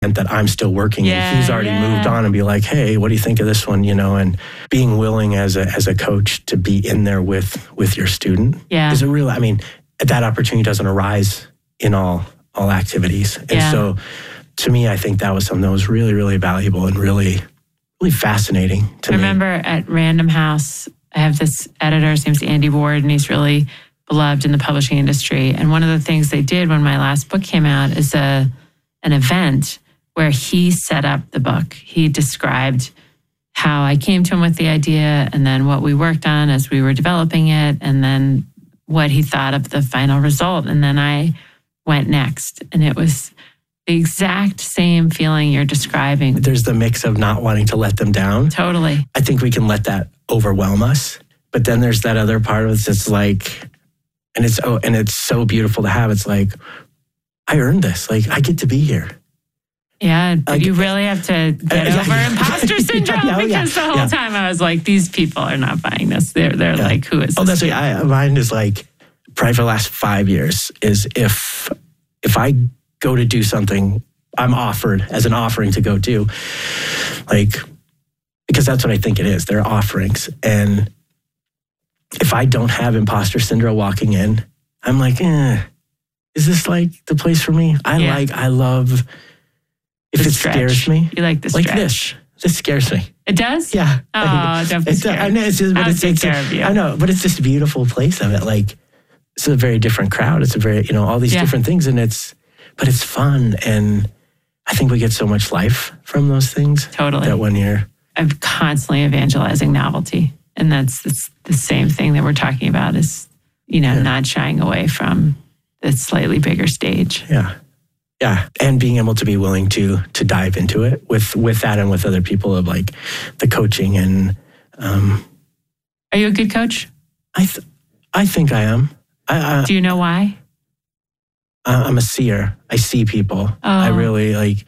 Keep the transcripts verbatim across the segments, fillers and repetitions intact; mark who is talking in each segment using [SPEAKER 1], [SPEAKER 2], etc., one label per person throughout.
[SPEAKER 1] and that I'm still working
[SPEAKER 2] Yeah,
[SPEAKER 1] and he's already
[SPEAKER 2] yeah.
[SPEAKER 1] moved on and be like, hey, what do you think of this one? You know, and being willing as a as a coach to be in there with with your student
[SPEAKER 2] Yeah.
[SPEAKER 1] is a real, I mean, that opportunity doesn't arise in all all activities. And
[SPEAKER 2] Yeah.
[SPEAKER 1] so to me, I think that was something that was really, really valuable and really, really fascinating to
[SPEAKER 2] I
[SPEAKER 1] me.
[SPEAKER 2] remember at Random House, I have this editor, his name's Andy Ward, and he's really beloved in the publishing industry. And one of the things they did when my last book came out is a an event where he set up the book. He described how I came to him with the idea and then what we worked on as we were developing it and then what he thought of the final result. And then I went next. And it was the exact same feeling you're describing.
[SPEAKER 1] There's the mix of not wanting to let them down.
[SPEAKER 2] Totally.
[SPEAKER 1] I think we can let that overwhelm us. But then there's that other part of it that's like, and it's oh, and it's so beautiful to have. It's like, I earned this. Like, I get to be here.
[SPEAKER 2] Yeah, but
[SPEAKER 1] Like,
[SPEAKER 2] you really have to get
[SPEAKER 1] uh, yeah,
[SPEAKER 2] over
[SPEAKER 1] yeah.
[SPEAKER 2] imposter syndrome
[SPEAKER 1] Yeah, yeah,
[SPEAKER 2] because the whole
[SPEAKER 1] yeah.
[SPEAKER 2] time I was like, these people are not buying this. They're they're
[SPEAKER 1] Yeah.
[SPEAKER 2] like, who is
[SPEAKER 1] Oh,
[SPEAKER 2] this?
[SPEAKER 1] that's what I, mine is like, probably for the last five years is if if I go to do something I'm offered as an offering to go do, like, because that's what I think it is. They're offerings. And if I don't have imposter syndrome walking in, I'm like, eh, is this like the place for me? I
[SPEAKER 2] Yeah.
[SPEAKER 1] like, I love, if
[SPEAKER 2] The
[SPEAKER 1] it
[SPEAKER 2] stretch.
[SPEAKER 1] scares me,
[SPEAKER 2] You like the
[SPEAKER 1] like
[SPEAKER 2] stretch.
[SPEAKER 1] this, this scares me.
[SPEAKER 2] It does?
[SPEAKER 1] Yeah.
[SPEAKER 2] Oh, don't be
[SPEAKER 1] It's-
[SPEAKER 2] scared.
[SPEAKER 1] I know, it's just, but
[SPEAKER 2] I'll
[SPEAKER 1] it's,
[SPEAKER 2] take
[SPEAKER 1] it's
[SPEAKER 2] care of you.
[SPEAKER 1] I know, but it's just a beautiful place of it. Like, it's a very different crowd. It's a very, you know, all these
[SPEAKER 2] Yeah.
[SPEAKER 1] different things, and it's, but it's fun. And I think we get so much life from those things.
[SPEAKER 2] Totally.
[SPEAKER 1] That when you're,
[SPEAKER 2] I'm constantly evangelizing novelty. And that's, that's the same thing that we're talking about is, you know,
[SPEAKER 1] Yeah.
[SPEAKER 2] not shying away from the slightly bigger stage.
[SPEAKER 1] yeah. Yeah. And being able to be willing to, to dive into it with, with that and with other people of like the coaching and, um,
[SPEAKER 2] Are you a good coach?
[SPEAKER 1] I, th- I think I am. I, I,
[SPEAKER 2] Do you know why?
[SPEAKER 1] I'm a seer. I see people. I
[SPEAKER 2] Oh.
[SPEAKER 1] really like,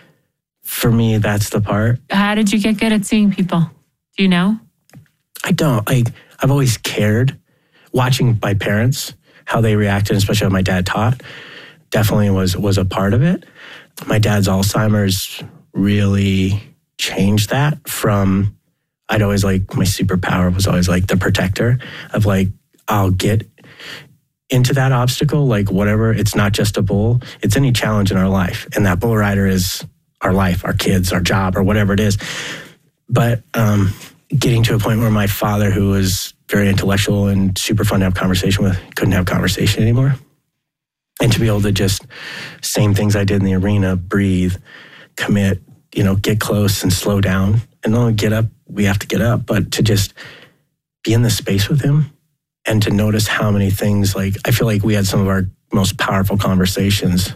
[SPEAKER 1] for me, that's the part.
[SPEAKER 2] How did you get good at seeing people? Do you know?
[SPEAKER 1] I don't. Like, I've always cared. Watching my parents, how they reacted, especially how my dad taught, definitely was was a part of it. My dad's Alzheimer's really changed that from, I'd always like, my superpower was always like the protector of like, I'll get into that obstacle, like whatever. It's not just a bull, it's any challenge in our life. And that bull rider is our life, our kids, our job, or whatever it is. But um, getting to a point where my father, who was very intellectual and super fun to have conversation with, couldn't have conversation anymore. And to be able to just, same things I did in the arena, breathe, commit, you know, get close and slow down. And not only get up, we have to get up, but to just be in the space with him and to notice how many things, like, I feel like we had some of our most powerful conversations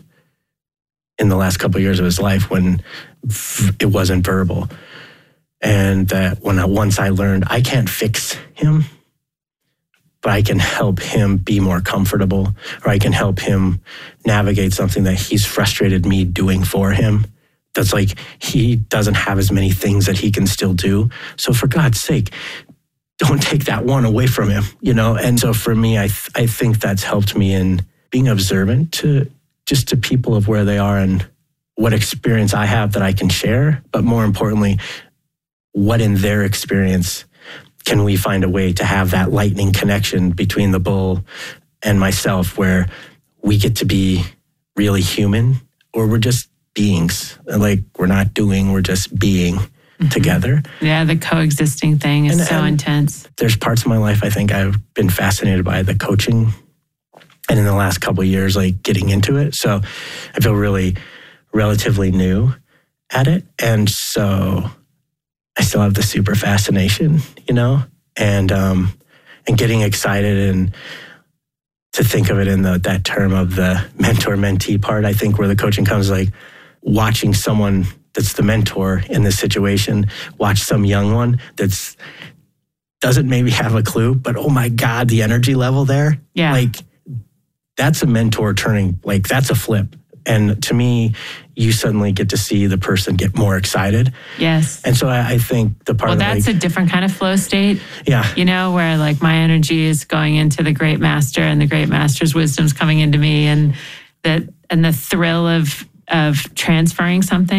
[SPEAKER 1] in the last couple of years of his life when it wasn't verbal. And that when I, once I learned I can't fix him, but I can help him be more comfortable, or I can help him navigate something that he's frustrated me doing for him. That's like, he doesn't have as many things that he can still do. So for God's sake, don't take that one away from him, you know? And so for me, I th- I think that's helped me in being observant to just to people of where they are and what experience I have that I can share, but more importantly, what in their experience can we find a way to have that lightning connection between the bull and myself where we get to be really human, or we're just beings. Like, we're not doing, we're just being mm-hmm. together.
[SPEAKER 2] Yeah, the coexisting thing is
[SPEAKER 1] and,
[SPEAKER 2] so
[SPEAKER 1] and
[SPEAKER 2] intense.
[SPEAKER 1] There's parts of my life I think I've been fascinated by the coaching, and in the last couple of years, like getting into it. So I feel really relatively new at it. And so I still have the super fascination, you know, and um, and getting excited and to think of it in the that term of the mentor-mentee part. I think where the coaching comes, like watching someone that's the mentor in this situation, watch some young one that's doesn't maybe have a clue, but oh my God, the energy level there,
[SPEAKER 2] yeah,
[SPEAKER 1] like that's a mentor turning, like that's a flip. And to me, you suddenly get to see the person get more excited.
[SPEAKER 2] Yes.
[SPEAKER 1] And so I, I think the part
[SPEAKER 2] well,
[SPEAKER 1] of
[SPEAKER 2] that's
[SPEAKER 1] like,
[SPEAKER 2] a different kind of flow state.
[SPEAKER 1] Yeah.
[SPEAKER 2] You know, where like my energy is going into the great master and the great master's wisdom's coming into me, and that and the thrill of of transferring something